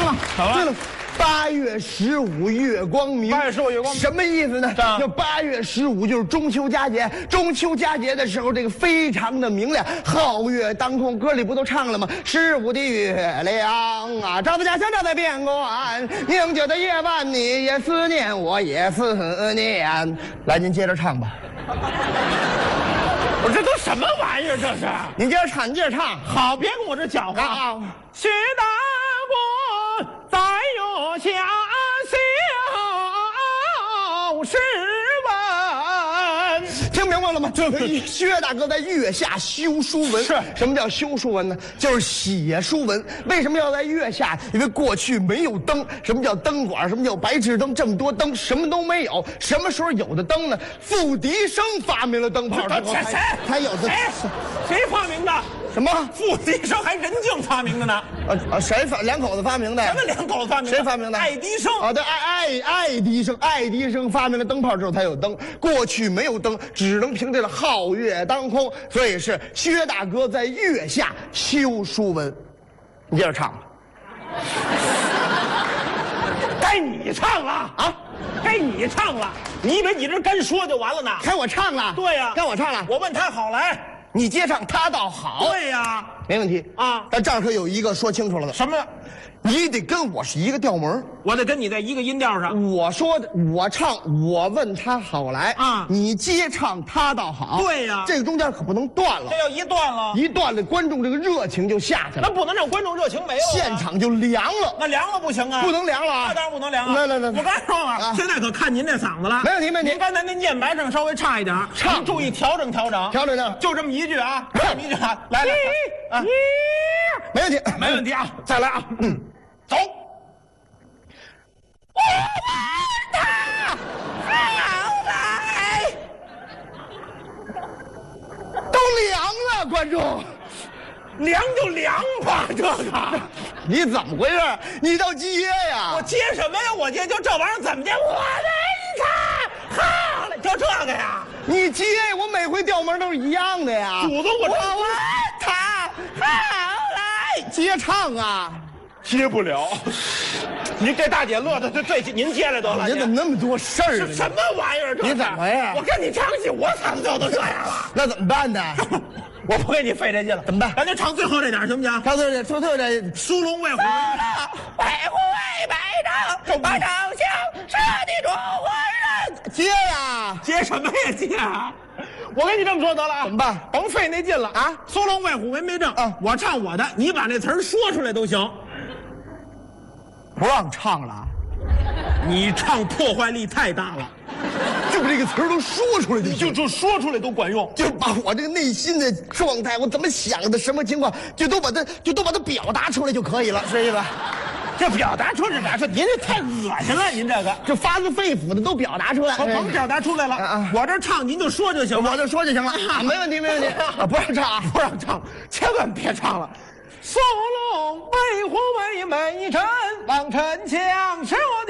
吗？ 好了对了，8月15月光明。 8月15月光明什么意思呢？就8月15就是中秋佳节。中秋佳节的时候，这个非常的明亮，皓月当空。歌里不都唱了吗？15的月亮啊，照在家乡，照在边关。宁静的夜晚，你也思念，我也思念。来，您接着唱吧。 我这都什么玩意儿？这是？ 您接着唱，您接着唱。 好，别跟我这搅和啊！ 薛大国在月下修诗文， 听明白了吗？这个薛大哥在月下修书文。 是什么叫修书文呢？就是写书文。为什么要在月下？因为过去没有灯。什么叫灯管？什么叫白炽灯？这么多灯，什么都没有。什么时候有的灯呢？傅笛生发明了灯泡。才有的。 谁发明的？ 什么？ 傅笛生还任敬发明的呢？ 谁两口子发明的？ 什么两口子发明的？ 谁发明的？ 爱迪生。 对，爱迪生发明了灯泡之后才有灯。过去没有灯，只能凭这个皓月当空，所以是薛大哥在月下修书文。你接着唱吧。 该你唱了啊！该你唱了。你以为你这干说就完了呢？ 该我唱了。 对呀， 该我唱了。 我问他好来， 你接唱他倒好。 对呀， 没问题啊。 但这儿可有一个说清楚了的。 什么？ 你得跟我是一个调门， 我得跟你在一个音调上。 我说的，我唱，我问他好来啊， 你接唱他倒好。 对呀， 这个中间可不能断了。 这要一断了， 一断了，观众这个热情就下去了。 那不能让观众热情没有， 现场就凉了。 那凉了不行啊， 不能凉了啊！ 那当然不能凉啊！ 来， 我刚才说了，现在可看您这嗓子了。 没问题。 您刚才那念白声稍微差一点， 唱注意调整。 调整， 就这么一句啊，这么一句啊，来， 没问题， 没问题啊！再来啊，走。我问他好来， 都凉了，观众， 凉就凉吧，这个你怎么回事？你倒接呀！ 我接什么呀？我接就这玩意儿怎么接？我问他好来，就这个呀？ 你接，我每回调门都是一样的呀。 祖宗，我问他好来，接唱啊。 接不了，您这大姐乐的，这您接来得了。 您怎么那么多事儿？ 什么玩意儿？ 你怎么回事？ 我跟你唱戏，我嗓子就都这样了。 那怎么办呢？ 我不跟你费这劲了， 怎么办？ 咱就唱最后这点行不行？ 唱最后这苏龙卫虎， 卫虎为百丈，把长枪射的中国人。接呀， 接什么呀接啊？我跟你这么说得了啊， 怎么办？ 甭费那劲了啊！苏龙卫虎为没正啊，我唱我的，你把那词儿说出来都行。 不让唱了， 你唱破坏力太大了， 就把这个词儿都说出来就说出来都管用， 就把我这个内心的状态，我怎么想的，什么情况，就都把它表达出来就可以了，是吧？ 这表达出来，您这太恶心了，您这个就发自肺腑的都表达出来， 甭表达出来了，我这唱您就说就行了， 我就说就行了，没问题不让唱啊， 不让唱，千万别唱了。苏龙卫虎为美臣，王臣强是我的